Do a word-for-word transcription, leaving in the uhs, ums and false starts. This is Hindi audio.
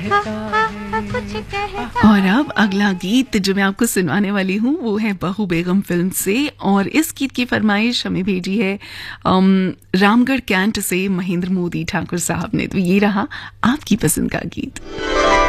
और अब अगला गीत जो मैं आपको सुनवाने वाली हूँ वो है बहू बेगम फिल्म से, और इस गीत की फरमाइश हमें भेजी है अम, रामगढ़ कैंट से महेंद्र मोदी ठाकुर साहब ने। तो ये रहा आपकी पसंद का गीत।